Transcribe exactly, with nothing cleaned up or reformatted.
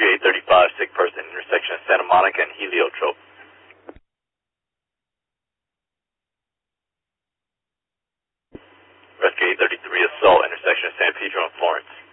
Rescue eight thirty-five, sick person, intersection of Santa Monica and Heliotrope. Rescue eight thirty-three, assault, intersection of San Pedro and Florence.